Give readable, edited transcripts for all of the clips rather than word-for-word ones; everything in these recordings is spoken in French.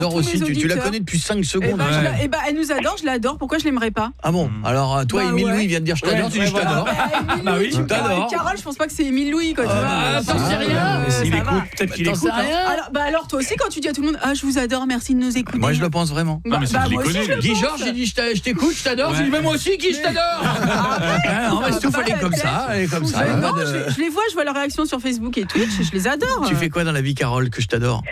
J'adore aussi, tu la connais depuis 5 secondes. Elle nous adore, je l'adore. Pourquoi je l'aimerais pas? Ah bon? Alors toi, Émile Louis vient de dire je t'adore, tu dis je t'adore. Bah oui, tu t'adores. Carole, je pense pas que c'est Émile Louis quand tu vois. T'en sais rien. S'il écoute, peut-être qu'il écoute. Alors toi aussi quand tu dis à tout le monde je vous adore, merci de nous écouter. Moi je le pense vraiment. Moi aussi je le Guy pense. Georges, j'ai dit je t'écoute, je t'adore, j'ai dit mais moi aussi Guy, je t'adore. Non, mais tout fallait comme ça, comme ça. Non, je les vois, je vois leurs réactions sur Facebook et Twitch, je les adore. Tu fais quoi dans la vie, Carole, que je t'adore?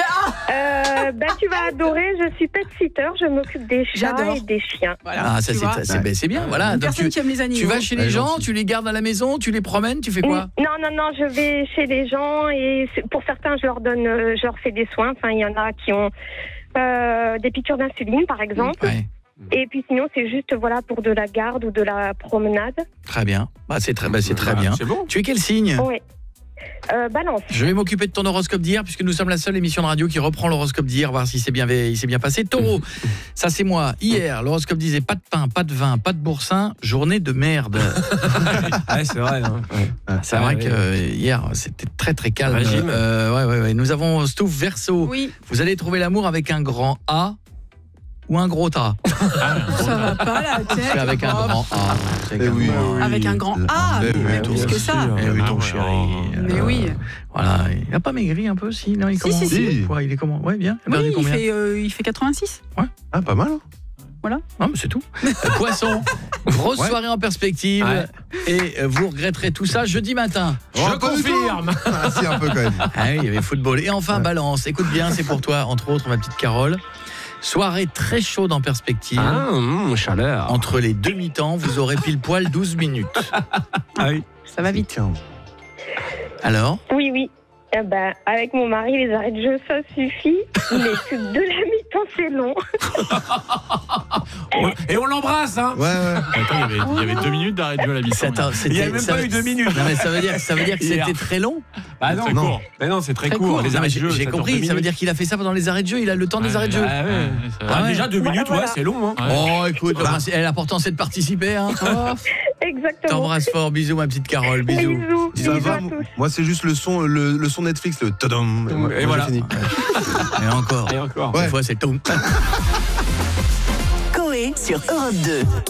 Tu vas adorer, je suis pet-sitter, je m'occupe des chats et des chiens. Voilà, c'est bien, voilà. Une personne qui aime les animaux. Tu vas chez les gens, tu les gardes à la maison, tu les promènes, tu fais quoi? Non, je vais chez les gens et pour certains, je leur fais des soins. Enfin, il y en a qui ont des piqûres d'insuline, par exemple. Ouais. Et puis sinon, c'est juste pour de la garde ou de la promenade. Très bien. C'est très bien. C'est bon. Tu es quel signe? Oui. Balance. Je vais m'occuper de ton horoscope d'hier puisque nous sommes la seule émission de radio qui reprend l'horoscope d'hier, voir s'il s'est bien passé. Taureau, ça c'est moi. Hier, l'horoscope disait pas de pain, pas de vin, pas de boursin, journée de merde. C'est vrai. C'est vrai que hier c'était très très calme. Nous avons Stouff Verseau. Oui. Vous allez trouver l'amour avec un grand A ou un gros A. Ça va pas la tête. C'est avec un grand A. Avec un grand A, mais plus que ça. Oui, ton chéri. Mais oui. Voilà, il n'a pas maigri un peu, si? Non, il commence. Si. Il est comment? Ouais, bien. Oui, il fait 86. Ouais. Ah, pas mal. Voilà. Non, mais c'est tout. Poisson, grosse soirée en perspective. Et vous regretterez tout ça jeudi matin. Je confirme. Si, un peu quand même. Ah oui, il y avait football. Et enfin, Balance. Écoute bien, c'est pour toi, entre autres, ma petite Carole. Soirée très chaude en perspective. Chaleur. Entre les deux mi-temps, vous aurez pile poil 12 minutes. Ça va vite. Alors? Oui. Avec mon mari, les arrêts de jeu, ça suffit. Mais de la mi-temps, c'est long. Et on l'embrasse, hein? Ouais. Attends, il y avait 2 minutes d'arrêt de jeu à la mi-temps. Il n'y a même pas eu 2 minutes. Non, mais ça veut dire que c'était très long. Bah non. Mais non, c'est très court. Les arrêts de jeu, j'ai compris, ça veut dire qu'il a fait ça pendant les arrêts de jeu, il a le temps des arrêts de jeu. Déjà 2 minutes, c'est long. Écoute, l'important c'est de participer. Exactement. T'embrasse fort, bisous ma petite Carole, bisous. Ça va, moi c'est juste le son Netflix, le tadam. Et voilà. Fini. Et encore. Et encore. Des fois c'est tout. Coé sur Europe 2.